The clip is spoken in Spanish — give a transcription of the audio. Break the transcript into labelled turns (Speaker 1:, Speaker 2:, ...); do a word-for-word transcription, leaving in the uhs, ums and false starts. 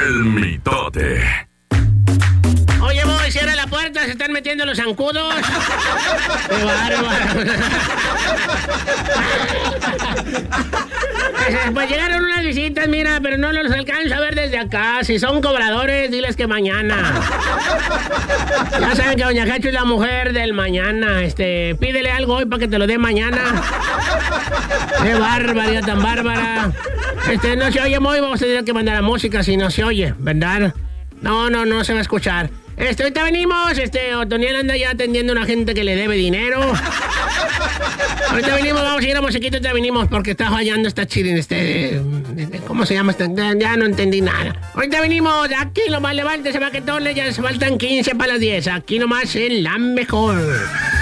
Speaker 1: El mitote.
Speaker 2: Oye, voy, cierra la puerta, se están metiendo los zancudos. ¡Qué bárbaro! Pues llegaron unas visitas, mira, pero no los alcanzo a ver desde acá. Si son cobradores, diles que mañana. Ya saben que Doña Cacho es la mujer del mañana. Este, pídele algo hoy para que te lo dé mañana. ¡Qué barbaridad tan bárbara! Este, no se oye muy, vamos a tener que mandar la música si no se oye, ¿verdad? No, no, no se va a escuchar. Este, ahorita venimos, este, Otoniel anda ya atendiendo a una gente que le debe dinero. Ahorita venimos, vamos a ir a musiquita, ahorita venimos porque está fallando esta chirin, este, ¿cómo se llama? Este, ya no entendí nada. Ahorita venimos, aquí nomás levántese, va que todos ya se faltan quince para las diez, aquí nomás en la mejor.